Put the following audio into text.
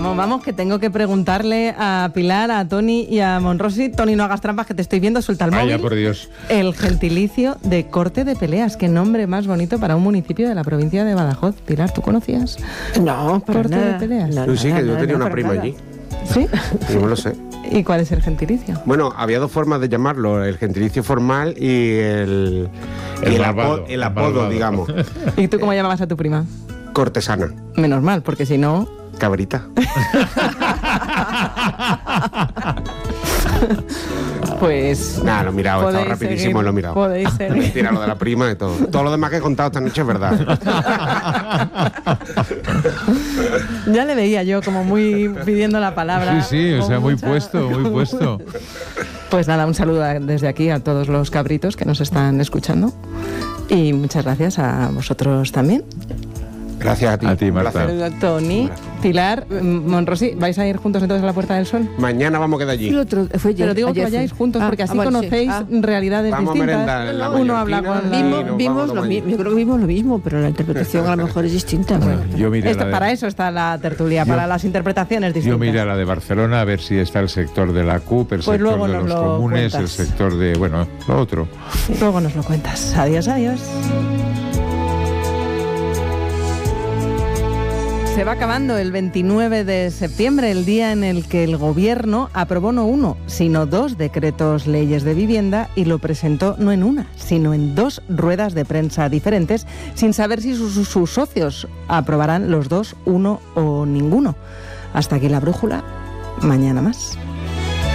Vamos, que tengo que preguntarle a Pilar, a Tony y a Monrosi. Tony, no hagas trampas, que te estoy viendo, suelta el móvil. Vaya, por Dios. El gentilicio de Corte de Peleas. Qué nombre más bonito para un municipio de la provincia de Badajoz. Pilar, ¿tú conocías? No, para Corte nada. de Peleas. No, Sí, que yo tenía una para prima nada. allí. ¿Sí? Yo me lo sé. ¿Y cuál es el gentilicio? Bueno, había dos formas de llamarlo, el gentilicio formal y el malvado, el apodo, digamos. ¿Y tú cómo llamabas a tu prima? Cortesana, Menos mal, porque si no... cabrita. Pues... Nada, lo he mirado, he estado podéis rapidísimo, seguir, lo he mirado. Podéis seguir. Mentira, lo de la prima y todo. Todo lo demás que he contado esta noche es verdad. Ya le veía yo como muy pidiendo la palabra. Sí, o con sea, muy mucha- puesto, muy puesto. Pues nada, un saludo desde aquí a todos los cabritos que nos están escuchando. Y muchas gracias a vosotros también. Gracias a ti. A ti, un Marta. placer. Tony, Pilar, Monrosi, ¿vais a ir juntos entonces a la Puerta del Sol? Mañana vamos a quedar allí. El otro, fue ayer, Pero digo que ayer vayáis fue. juntos porque así vale, sí. conocéis realidades Vamos a distintas. merendar en la Uno habla mallorquina con y la... nos Vimos vamos lo allí. mismo, yo creo que vimos lo mismo, pero la interpretación a lo mejor es distinta. Bueno, yo miré la de- Para eso está la tertulia, Yo- para las interpretaciones distintas. Yo miré a la de Barcelona a ver si está el sector de la CUP, el Pues luego sector de nos los lo comunes, el cuentas. sector de, bueno, lo otro. Luego nos lo cuentas. Adiós, adiós. Se va acabando el 29 de septiembre, el día en el que el Gobierno aprobó no uno, sino dos decretos leyes de vivienda y lo presentó no en una, sino en dos ruedas de prensa diferentes, sin saber si sus socios aprobarán los dos, uno o ninguno. Hasta aquí la brújula. Mañana más.